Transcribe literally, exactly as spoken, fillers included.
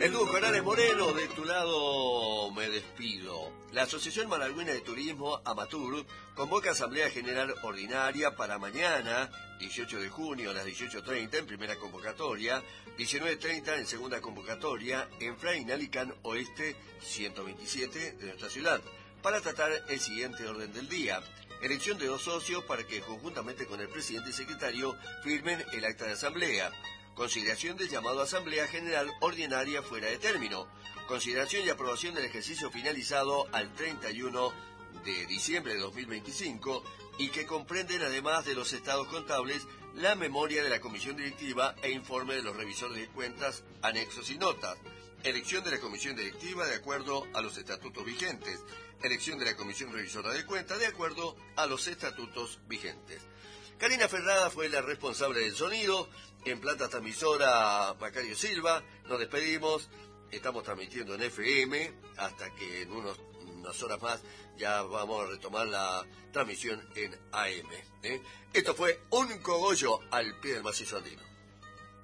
El dúo Corales Moreno, de tu lado me despido. La Asociación Malagueña de Turismo, Amatur, convoca Asamblea General Ordinaria para mañana, dieciocho de junio a las dieciocho treinta en primera convocatoria, diecinueve treinta en segunda convocatoria, en Fray Nalicán Oeste ciento veintisiete de nuestra ciudad, para tratar el siguiente orden del día. Elección de dos socios para que conjuntamente con el presidente y secretario firmen el acta de asamblea. Consideración del llamado a Asamblea General Ordinaria fuera de término. Consideración y aprobación del ejercicio finalizado al treinta y uno de diciembre de dos mil veinticinco y que comprenden, además de los estados contables, la memoria de la comisión directiva e informe de los revisores de cuentas, anexos y notas. Elección de la comisión directiva de acuerdo a los estatutos vigentes. Elección de la comisión revisora de cuentas de acuerdo a los estatutos vigentes. Karina Ferrada fue la responsable del sonido. En planta transmisora, Macario Silva. Nos despedimos. Estamos transmitiendo en F M hasta que en unos, unas horas más ya vamos a retomar la transmisión en A M. ¿eh? Esto fue Un Cogollo al pie del macizo andino.